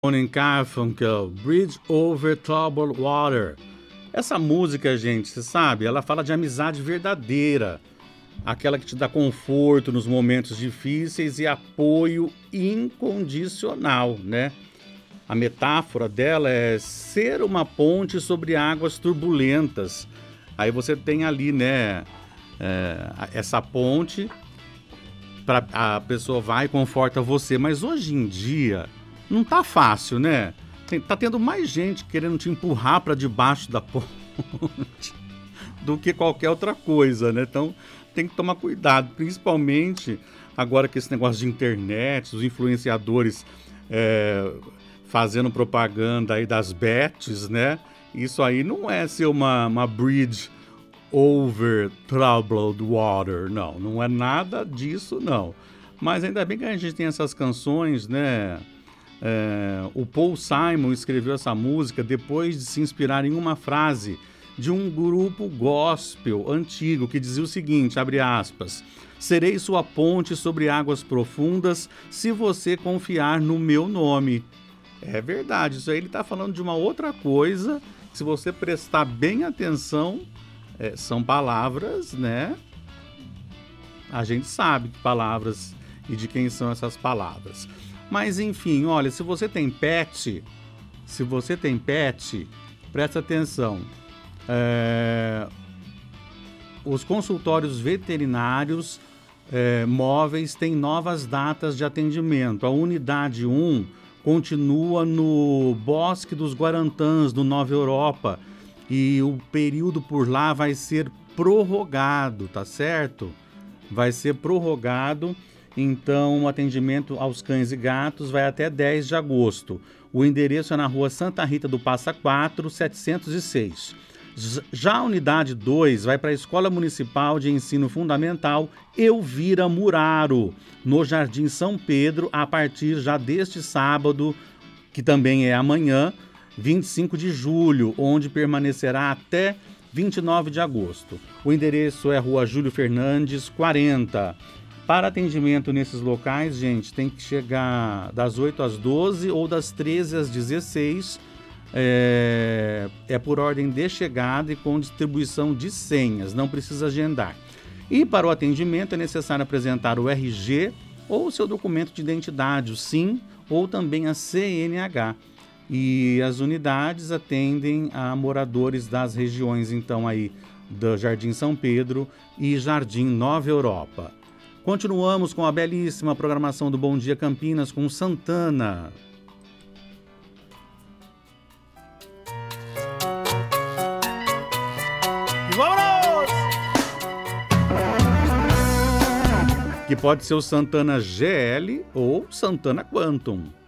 Simon & Garfunkel, Bridge Over Troubled Water. Essa música, gente, você sabe, ela fala de amizade verdadeira, aquela que te dá conforto nos momentos difíceis e apoio incondicional, né? A metáfora dela é ser uma ponte sobre águas turbulentas. Aí você tem ali, né, essa ponte, a pessoa vai e conforta você, mas hoje em dia não tá fácil, né? Tá tendo mais gente querendo te empurrar para debaixo da ponte do que qualquer outra coisa, né? Então tem que tomar cuidado, principalmente agora que esse negócio de internet, os influenciadores fazendo propaganda aí das bets, né? Isso aí não é ser uma bridge over troubled water, não é nada disso, não. Mas ainda bem que a gente tem essas canções, né? O Paul Simon escreveu essa música depois de se inspirar em uma frase de um grupo gospel antigo que dizia o seguinte, abre aspas, serei sua ponte sobre águas profundas se você confiar no meu nome. É verdade, isso aí ele está falando de uma outra coisa, se você prestar bem atenção, são palavras, né? A gente sabe que palavras e de quem são essas palavras. Mas enfim, olha, se você tem pet, presta atenção. Os consultórios veterinários móveis têm novas datas de atendimento. A unidade 1 continua no Bosque dos Guarantãs, no Nova Europa, e o período por lá vai ser prorrogado, tá certo? Vai ser prorrogado. Então, o atendimento aos cães e gatos vai até 10 de agosto. O endereço é na rua Santa Rita do Passa Quatro, 706. Já a unidade 2 vai para a Escola Municipal de Ensino Fundamental Elvira Muraro, no Jardim São Pedro, a partir já deste sábado, que também é amanhã, 25 de julho, onde permanecerá até 29 de agosto. O endereço é Rua Júlio Fernandes, 40. Para atendimento nesses locais, gente, tem que chegar das 8 às 12 ou das 13 às 16. É por ordem de chegada e com distribuição de senhas, não precisa agendar. E para o atendimento é necessário apresentar o RG ou o seu documento de identidade, o SIM ou também a CNH. E as unidades atendem a moradores das regiões, então, aí do Jardim São Pedro e Jardim Nova Europa. Continuamos com a belíssima programação do Bom Dia Campinas com Santana. Vamos! Que pode ser o Santana GL ou Santana Quantum.